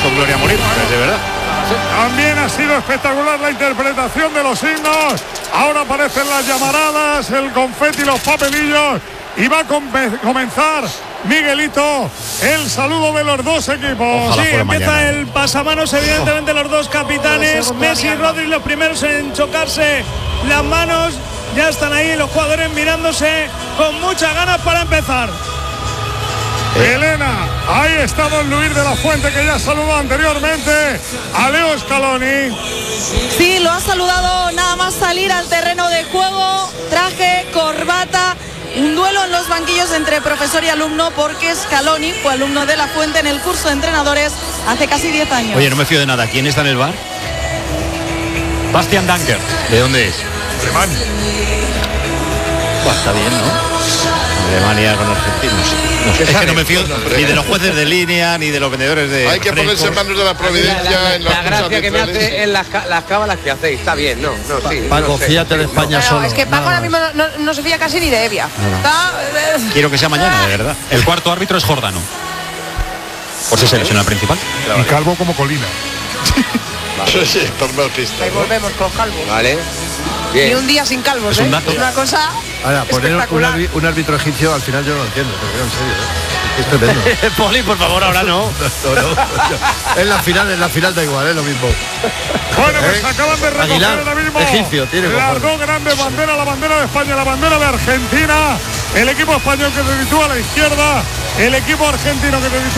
con Gloria Morir, de verdad. También ha sido espectacular la interpretación de los himnos. Ahora aparecen las llamaradas, el confeti, los papelillos. Y va a comenzar, Miguelito, el saludo de los dos equipos. Sí, empieza el pasamanos, evidentemente los dos capitanes, Messi y Rodri, los primeros en chocarse las manos. Ya están ahí los jugadores mirándose con muchas ganas para empezar. Elena, ahí está don Luis de la Fuente, que ya saludó anteriormente a Leo Scaloni. Sí, lo ha saludado nada más salir al terreno de juego, traje, corbata. Un duelo en los banquillos entre profesor y alumno, porque Scaloni fue alumno de la Fuente en el curso de entrenadores hace casi 10 años. Oye, no me fío de nada. ¿Quién está en el bar? Bastian Danker. ¿De dónde es? Alemán. Está bien, ¿no? Alemania con argentinos. No sé, es que no me fío ni de los jueces de línea ni de los vendedores de. Hay que ponerse en manos de la providencia. La gracia que me hace en las cábalas que hacéis. Está bien, sí. Paco, no sé. fíjate de España Pero solo. es que Paco ahora mismo no se fía casi ni de Evia. Quiero que sea mañana, de verdad. El cuarto árbitro es Jordano. Por si selecciona el principal. Y calvo como Colina. Sí, tormelpista. Ahí volvemos con Calvo. Vale. Bien. Y un día sin calvos, Es un dato. una cosa Ahora, poner espectacular. un árbitro egipcio al final yo no lo entiendo, te digo en serio, Es tremendo. Poli, por favor, ahora no. No. En la final da igual, lo mismo. Bueno, pues acaban de recoger Aguilar, ahora mismo egipcio, tiene las cojones. dos grandes banderas, la bandera de España, la bandera de Argentina. El equipo español que se sitúa a la izquierda, el equipo argentino que se sitúa